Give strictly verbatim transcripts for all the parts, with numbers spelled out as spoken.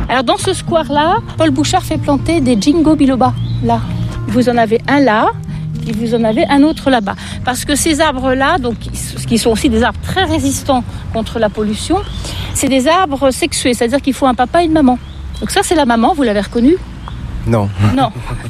Alors dans ce square-là, Paul Bouchard fait planter des ginkgo biloba. Là, vous en avez un là, puis vous en avez un autre là-bas. Parce que ces arbres-là, donc, qui sont aussi des arbres très résistants contre la pollution, c'est des arbres sexués, c'est-à-dire qu'il faut un papa et une maman. Donc ça, c'est la maman, vous l'avez reconnue ? Non. Non.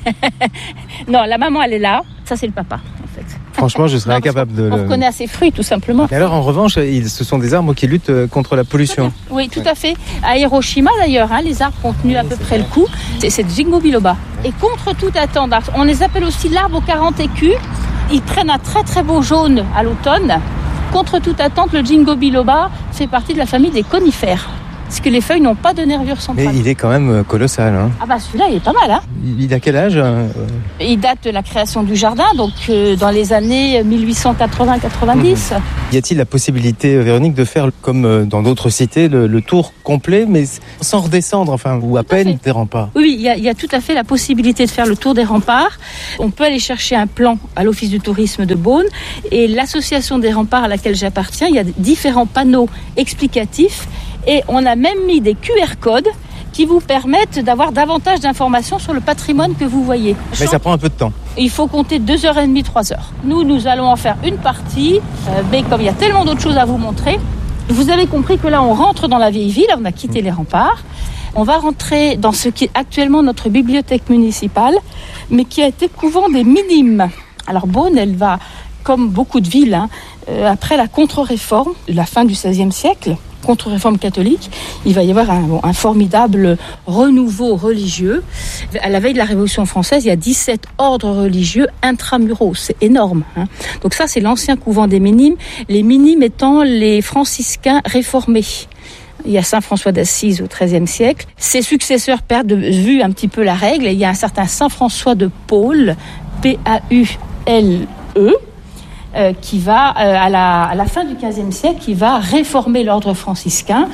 Non, la maman, elle est là. Ça, c'est le papa, en fait. Franchement, je serais non, incapable de... On le... reconnaît à ses fruits, tout simplement. Et alors, en revanche, ils, ce sont des arbres qui luttent contre la pollution. Oui, tout à fait. À Hiroshima, d'ailleurs, hein, les arbres qui ont tenu à peu près le coup, c'est, c'est ginkgo biloba. Et contre toute attente, on les appelle aussi l'arbre aux quarante écus. Ils prennent un très très beau jaune à l'automne. Contre toute attente, le ginkgo biloba fait partie de la famille des conifères. Parce que les feuilles n'ont pas de nervure centrale. Mais il est quand même colossal. Hein. Ah bah celui-là, il est pas mal. Hein. Il a quel âge hein Il date de la création du jardin, donc euh, dans les années mille huit cent quatre-vingts quatre-vingt-dix. Mmh. Y a-t-il la possibilité, Véronique, de faire, comme dans d'autres cités, le, le tour complet, mais sans redescendre, enfin, ou à tout peine à des remparts ? Oui, il y, y a tout à fait la possibilité de faire le tour des remparts. On peut aller chercher un plan à l'Office du tourisme de Beaune. Et l'association des remparts à laquelle j'appartiens, il y a différents panneaux explicatifs. Et on a même mis des Q R codes qui vous permettent d'avoir davantage d'informations sur le patrimoine que vous voyez. Mais ça prend un peu de temps. Il faut compter deux heures trente, trois heures. Nous, nous allons en faire une partie, euh, mais comme il y a tellement d'autres choses à vous montrer, vous avez compris que là, on rentre dans la vieille ville, on a quitté les remparts. On va rentrer dans ce qui est actuellement notre bibliothèque municipale, mais qui a été couvent des Minimes. Alors Beaune, elle va, comme beaucoup de villes, hein, euh, après la contre-réforme, la fin du seizième siècle, contre-réforme catholique, il va y avoir un, bon, un formidable renouveau religieux. À la veille de la Révolution française, il y a dix-sept ordres religieux intramuraux. C'est énorme. Hein. Donc ça, c'est l'ancien couvent des Minimes. Les Minimes étant les franciscains réformés. Il y a Saint François d'Assise au treizième siècle. Ses successeurs perdent de vue un petit peu la règle. Et il y a un certain Saint François de Paule, P A U L E, Euh, qui va, euh, à, la, à la fin du quinzième siècle, qui va réformer l'ordre franciscain.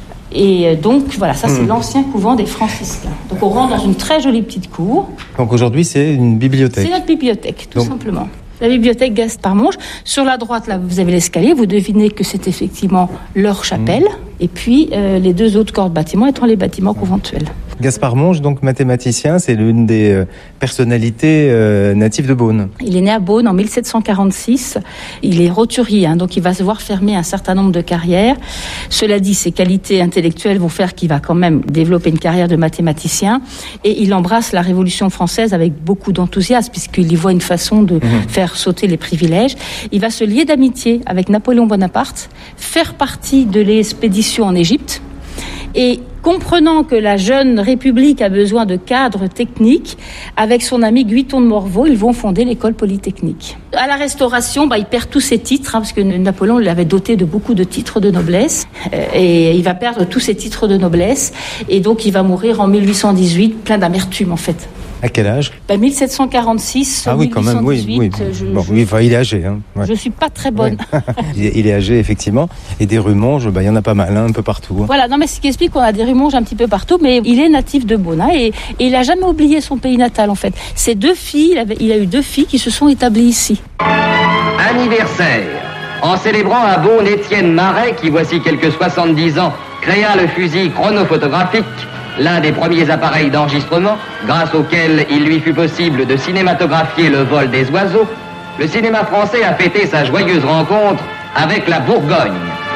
Et euh, donc, voilà, ça, c'est mmh. l'ancien couvent des franciscains. Donc, on rentre dans une très jolie petite cour. Donc, aujourd'hui, c'est une bibliothèque. C'est notre bibliothèque, tout donc... simplement. La bibliothèque Gaspard Monge. Sur la droite, là, vous avez l'escalier. Vous devinez que c'est effectivement leur chapelle. Mmh. Et puis, euh, les deux autres corps de bâtiments étant les bâtiments conventuels. Gaspard Monge, donc mathématicien, c'est l'une des euh, personnalités euh, natives de Beaune. Il est né à Beaune en mille sept cent quarante-six. Il est roturier, hein, donc il va se voir fermer un certain nombre de carrières. Cela dit, ses qualités intellectuelles vont faire qu'il va quand même développer une carrière de mathématicien. Et il embrasse la Révolution française avec beaucoup d'enthousiasme, puisqu'il y voit une façon de mmh. faire sauter les privilèges. Il va se lier d'amitié avec Napoléon Bonaparte, faire partie de l'expédition en Égypte. Et comprenant que la jeune République a besoin de cadres techniques, avec son ami Guiton de Morveau, ils vont fonder l'école polytechnique. À la Restauration, bah, il perd tous ses titres, hein, parce que Napoléon l'avait doté de beaucoup de titres de noblesse, euh, et il va perdre tous ses titres de noblesse, et donc il va mourir en mille huit cent dix-huit, plein d'amertume en fait. À quel âge ? bah, mille sept cent quarante-six, ah oui, quand même, oui, oui. Je, bon, je, oui enfin, il est âgé. Hein. Ouais. Je suis pas très bonne. Ouais. il est âgé, effectivement. Et des rumonges, bah, il y en a pas mal, hein, un peu partout. Hein. Voilà, non, mais ce qui explique qu'on a des rumonges un petit peu partout, mais il est natif de Beaune, hein, et, et il a jamais oublié son pays natal, en fait. Ses deux filles, il, avait, il a eu deux filles qui se sont établies ici. Anniversaire. En célébrant à Beaune Étienne Marais, qui voici quelques soixante-dix ans, créa le fusil chronophotographique, l'un des premiers appareils d'enregistrement, grâce auquel il lui fut possible de cinématographier le vol des oiseaux, le cinéma français a fêté sa joyeuse rencontre avec la Bourgogne.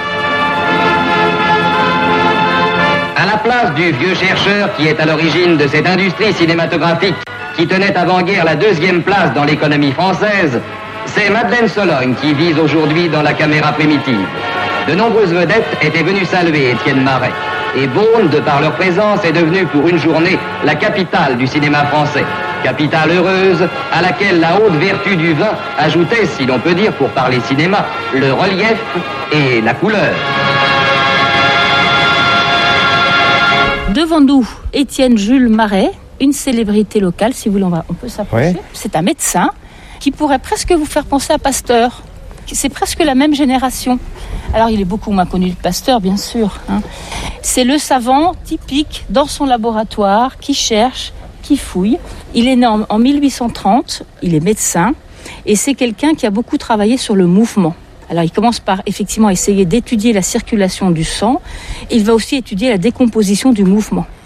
À la place du vieux chercheur qui est à l'origine de cette industrie cinématographique qui tenait avant-guerre la deuxième place dans l'économie française, c'est Madeleine Sologne qui vise aujourd'hui dans la caméra primitive. De nombreuses vedettes étaient venues saluer Étienne Marais. Et Beaune, de par leur présence, est devenue pour une journée la capitale du cinéma français. Capitale heureuse, à laquelle la haute vertu du vin ajoutait, si l'on peut dire pour parler cinéma, le relief et la couleur. Devant nous, Étienne Jules Marais, une célébrité locale, si vous voulez, on, va, on peut s'approcher. Ouais. C'est un médecin qui pourrait presque vous faire penser à Pasteur. C'est presque la même génération. Alors, il est beaucoup moins connu que Pasteur, bien sûr. Hein. C'est le savant typique dans son laboratoire qui cherche, qui fouille. Il est né en, en mille huit cent trente, il est médecin, et c'est quelqu'un qui a beaucoup travaillé sur le mouvement. Alors, il commence par, effectivement, essayer d'étudier la circulation du sang. Il va aussi étudier la décomposition du mouvement.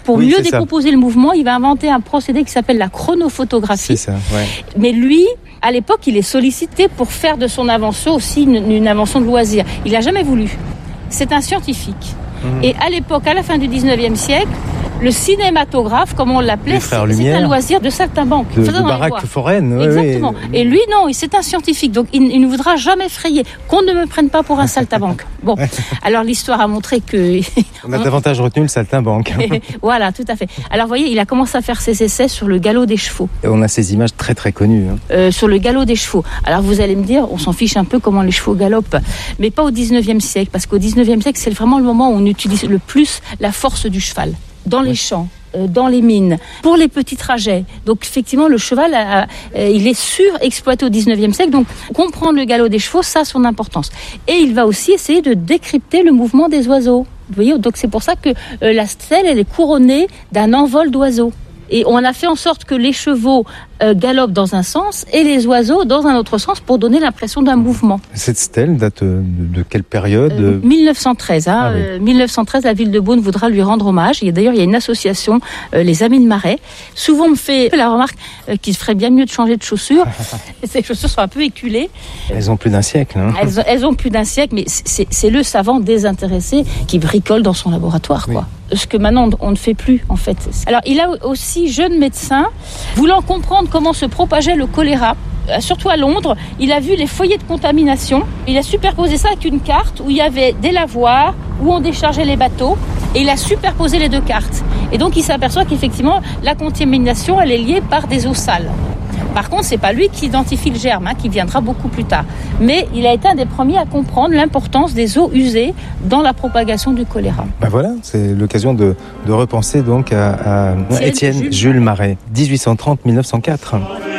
Pour Oui, mieux c'est ça. décomposer le mouvement, il va inventer un procédé qui s'appelle la chronophotographie. C'est ça, ouais. Mais lui, à l'époque, il est sollicité pour faire de son invention aussi une, une invention de loisir. Il n'a jamais voulu. C'est un scientifique. Mmh. Et à l'époque, à la fin du dix-neuvième siècle, le cinématographe, comme on l'appelait, c'est, c'est un loisir de saltimbanque. De, de baraque foraine. Oui, exactement. Oui. Et lui, non, c'est un scientifique. Donc, il, il ne voudra jamais frayer. Qu'on ne me prenne pas pour un saltimbanque. Bon. Alors, l'histoire a montré que... On a davantage retenu le saltimbanque. Voilà, tout à fait. Alors, vous voyez, il a commencé à faire ses essais sur le galop des chevaux. Et on a ces images très, très connues. Hein. Euh, sur le galop des chevaux. Alors, vous allez me dire, on s'en fiche un peu comment les chevaux galopent. Mais pas au dix-neuvième siècle. Parce qu'au dix-neuvième siècle, c'est vraiment le moment où on utilise le plus la force du cheval. Dans les champs, euh, dans les mines, pour les petits trajets. Donc effectivement, le cheval, a, euh, il est surexploité au dix-neuvième siècle. Donc comprendre le galop des chevaux, ça a son importance. Et il va aussi essayer de décrypter le mouvement des oiseaux. Vous voyez, donc c'est pour ça que euh, la stèle, elle est couronnée d'un envol d'oiseaux. Et on a fait en sorte que les chevaux euh, galopent dans un sens et les oiseaux dans un autre sens pour donner l'impression d'un mouvement. Cette stèle date de, de quelle période ? euh, mille neuf cent treize. Hein, ah, oui. euh, mille neuf cent treize, la ville de Beaune voudra lui rendre hommage. Il y a, d'ailleurs, il y a une association, euh, les Amis de Marais. Souvent, on me fait la remarque euh, qu'il ferait bien mieux de changer de chaussures. Ces chaussures sont un peu éculées. Elles ont plus d'un siècle. Hein. Elles, ont, elles ont plus d'un siècle, mais c'est, c'est le savant désintéressé qui bricole dans son laboratoire, quoi. Oui. Ce que maintenant on ne fait plus en fait. Alors il a aussi, jeune médecin, voulant comprendre comment se propageait le choléra, surtout à Londres, il a vu les foyers de contamination. Il a superposé ça avec une carte où il y avait des lavoirs, où on déchargeait les bateaux, et il a superposé les deux cartes. Et donc il s'aperçoit qu'effectivement la contamination elle est liée par des eaux sales. Par contre, c'est pas lui qui identifie le germe, hein, qui viendra beaucoup plus tard. Mais il a été un des premiers à comprendre l'importance des eaux usées dans la propagation du choléra. Ben voilà, c'est l'occasion de, de repenser donc à, à Étienne Jules Marais, dix-huit cent trente à mille neuf cent quatre.